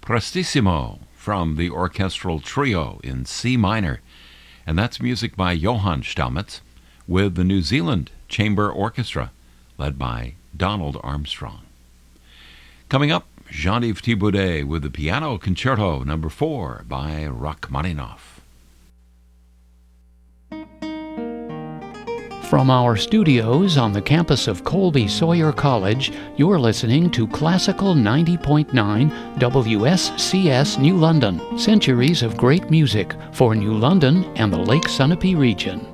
Prestissimo from the orchestral trio in C minor. And that's music by Johann Staumitz with the New Zealand Chamber Orchestra, led by Donald Armstrong. Coming up, Jean-Yves Thibaudet with the Piano Concerto No. 4 by Rachmaninoff. From our studios on the campus of Colby Sawyer College, you're listening to Classical 90.9 WSCS New London. Centuries of great music for New London and the Lake Sunapee region.